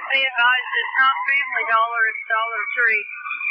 Be advised, it's not Family Dollar, it's Dollar Tree.